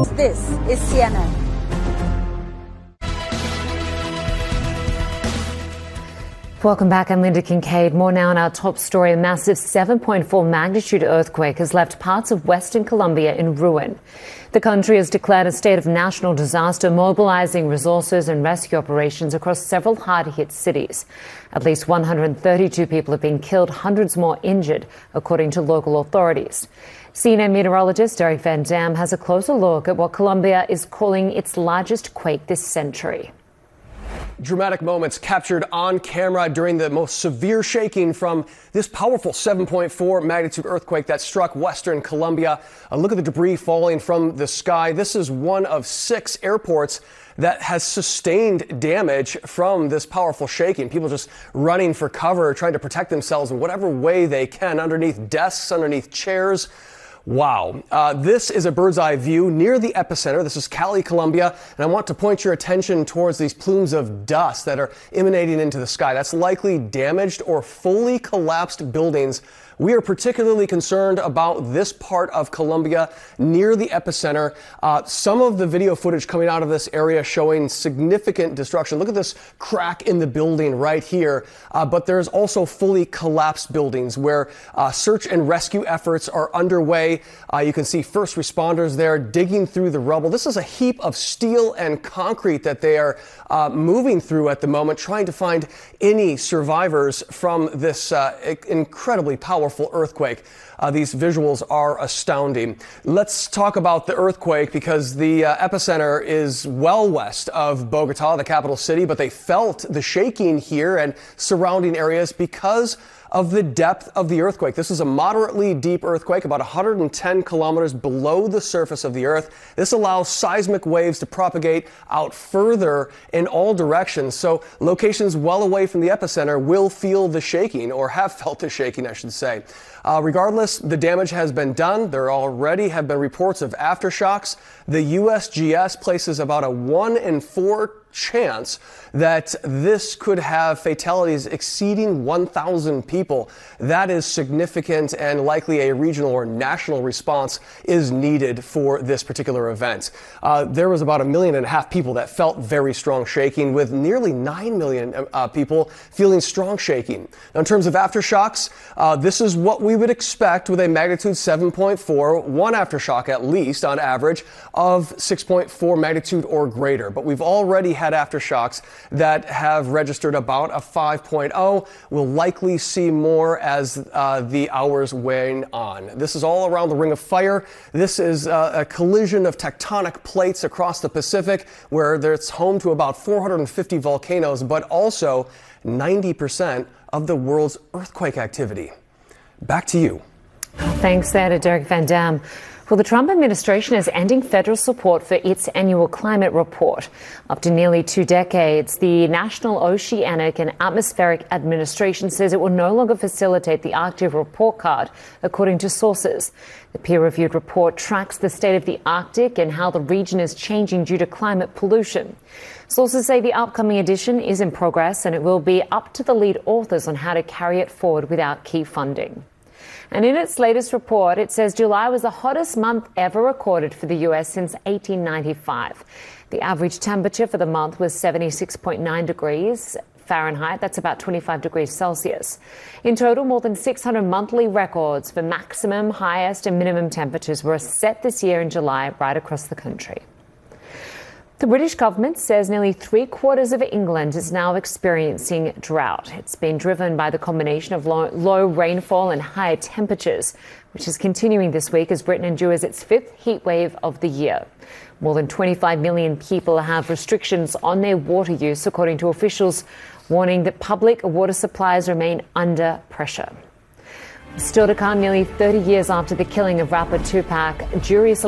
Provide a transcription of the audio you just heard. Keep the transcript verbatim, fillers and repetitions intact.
This is C N N. Welcome back. I'm Linda Kincaid. More now on our top story. A massive seven point four magnitude earthquake has left parts of Western Colombia in ruin. The country has declared a state of national disaster, mobilizing resources and rescue operations across several hard-hit cities. At least one hundred thirty-two people have been killed, hundreds more injured, according to local authorities. C N N meteorologist Derek Van Dam has a closer look at what Colombia is calling its largest quake this century. Dramatic moments captured on camera during the most severe shaking from this powerful seven point four magnitude earthquake that struck Western Colombia. A look at the debris falling from the sky. This is one of six airports that has sustained damage from this powerful shaking. People just running for cover, trying to protect themselves in whatever way they can, underneath desks, underneath chairs. Wow. Uh, this is a bird's eye view near the epicenter. This is Cali, Colombia, and I want to point your attention towards these plumes of dust that are emanating into the sky. That's likely damaged or fully collapsed buildings. We are particularly concerned about this part of Colombia near the epicenter. Uh, some of the video footage coming out of this area showing significant destruction. Look at this crack in the building right here. Uh, but there's also fully collapsed buildings where uh, search and rescue efforts are underway. Uh, you can see first responders there digging through the rubble. This is a heap of steel and concrete that they are uh, moving through at the moment, trying to find any survivors from this uh, incredibly powerful Powerful earthquake. Uh, these visuals are astounding. Let's talk about the earthquake because the uh, epicenter is well west of Bogota, the capital city, but they felt the shaking here and surrounding areas because of the depth of the earthquake. This is a moderately deep earthquake, about one hundred ten kilometers below the surface of the earth. This allows seismic waves to propagate out further in all directions. So locations well away from the epicenter will feel the shaking, or have felt the shaking, I should say. Uh, regardless, the damage has been done. There already have been reports of aftershocks. The U S G S places about a one in four chance that this could have fatalities exceeding one thousand people. That is significant, and likely a regional or national response is needed for this particular event. Uh, there was about a million and a half people that felt very strong shaking, with nearly nine million uh, people feeling strong shaking. Now, in terms of aftershocks, uh, this is what we would expect with a magnitude seven point four, one aftershock at least on average of six point four magnitude or greater. But we've already had aftershocks that have registered about a five point oh. We'll likely see more as uh, the hours wane on. This is all around the Ring of Fire. This is uh, a collision of tectonic plates across the Pacific, where it's home to about four hundred fifty volcanoes, but also ninety percent of the world's earthquake activity. Back to you. Thanks there to Derek Van Dam. Well, the Trump administration is ending federal support for its annual climate report. After nearly two decades, the National Oceanic and Atmospheric Administration says it will no longer facilitate the Arctic report card, according to sources. The peer-reviewed report tracks the state of the Arctic and how the region is changing due to climate pollution. Sources say the upcoming edition is in progress, and it will be up to the lead authors on how to carry it forward without key funding. And in its latest report, it says July was the hottest month ever recorded for the U S since eighteen ninety-five. The average temperature for the month was seventy-six point nine degrees Fahrenheit. That's about twenty-five degrees Celsius. In total, more than six hundred monthly records for maximum, highest and minimum temperatures were set this year in July right across the country. The British government says nearly three quarters of England is now experiencing drought. It's been driven by the combination of low, low rainfall and higher temperatures, which is continuing this week as Britain endures its fifth heat wave of the year. More than twenty-five million people have restrictions on their water use, according to officials warning that public water supplies remain under pressure. Still to come, nearly thirty years after the killing of rapper Tupac, jury